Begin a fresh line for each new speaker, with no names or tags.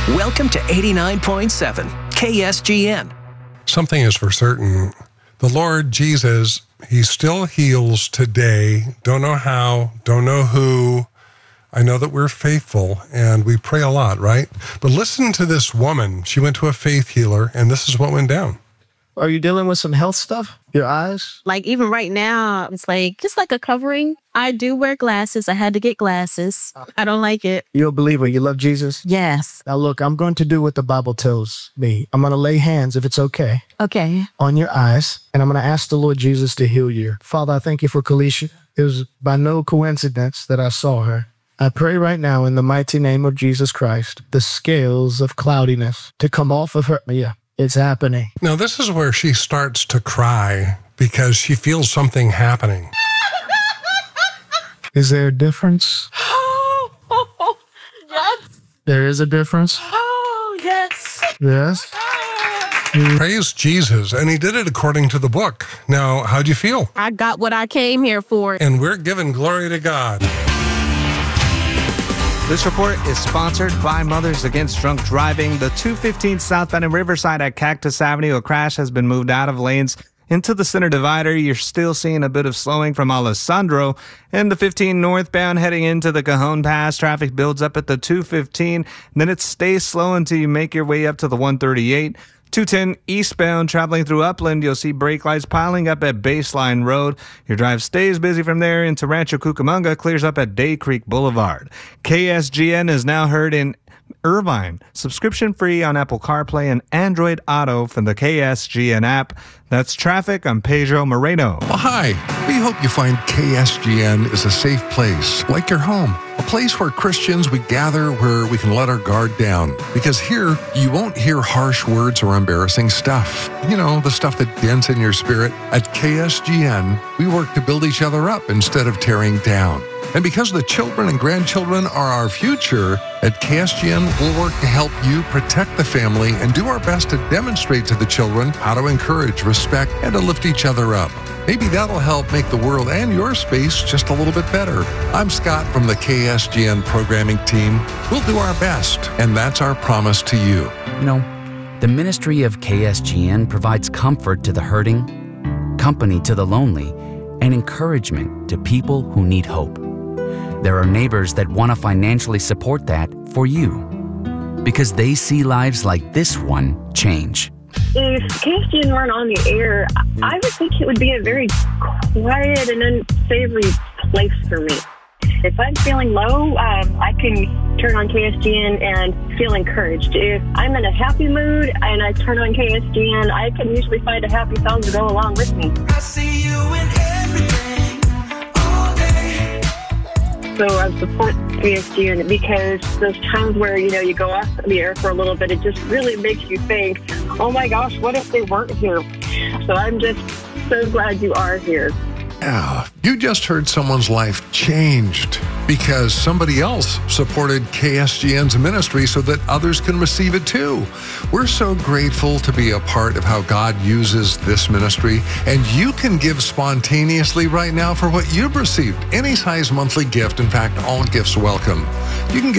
Welcome to 89.7 KSGN.
Something is for certain. The Lord Jesus, he still heals today. Don't know how, don't know who. I know that we're faithful and we pray a lot, right? But listen to this woman. She went to a faith healer and this is what went down.
Are you dealing with some health stuff? Your eyes?
Like even right now, it's like just like a covering. I do wear glasses. I had to get glasses. I don't like it.
You're a believer. You love Jesus?
Yes.
Now look, I'm going to do what the Bible tells me. I'm going to lay hands, if it's okay,
Okay.
on your eyes, and I'm going to ask the Lord Jesus to heal you. Father, I thank you for Kalisha. It was by no coincidence that I saw her. I pray right now in the mighty name of Jesus Christ, the scales of cloudiness to come off of her. Yeah, it's happening.
Now, this is where she starts to cry because she feels something happening.
Is there a difference?
Yes.
There is a difference?
Oh, yes.
Yes?
Praise Jesus. And he did it according to the book. Now, how'd you feel?
I got what I came here for.
And we're giving glory to God.
This report is sponsored by Mothers Against Drunk Driving. The 215 southbound in Riverside at Cactus Avenue, a crash has been moved out of lanes into the center divider. You're still seeing a bit of slowing from Alessandro. And the 15 northbound heading into the Cajon Pass, traffic builds up at the 215. Then it stays slow until you make your way up to the 138. 210 eastbound traveling through Upland, you'll see brake lights piling up at Baseline Road. Your drive stays busy from there into Rancho Cucamonga, clears up at Day Creek Boulevard. KSGN is now heard in Irvine, subscription free on Apple CarPlay and Android Auto from the KSGN app. That's traffic. I'm Pedro Moreno.
Well, hi. We hope you find KSGN is a safe place, like your home. A place where Christians, we gather where we can let our guard down. Because here, you won't hear harsh words or embarrassing stuff. You know, the stuff that dents in your spirit. At KSGN, we work to build each other up instead of tearing down. And because the children and grandchildren are our future, at KSGN, we'll work to help you protect the family and do our best to demonstrate to the children how to encourage, respect, and to lift each other up. Maybe that'll help make the world and your space just a little bit better. I'm Scott from the KSGN programming team. We'll do our best, and that's our promise to you.
You know, the ministry of KSGN provides comfort to the hurting, company to the lonely, and encouragement to people who need hope. There are neighbors that want to financially support that for you because they see lives like this one change.
If KSGN weren't on the air, I would think it would be a very quiet and unsavory place for me. If I'm feeling low, I can turn on KSGN and feel encouraged. If I'm in a happy mood and I turn on KSGN, I can usually find a happy song to go along with me.
I see you in everything all day.
So I support KSGN because those times where, you go off the air for a little bit, it just really makes you think, oh my gosh, what if they weren't here? So I'm just so glad you are here.
Yeah, you just heard someone's life changed because somebody else supported KSGN's ministry so that others can receive it too. We're so grateful to be a part of how God uses this ministry, and you can give spontaneously right now for what you've received. Any size monthly gift, in fact, all gifts welcome. You can give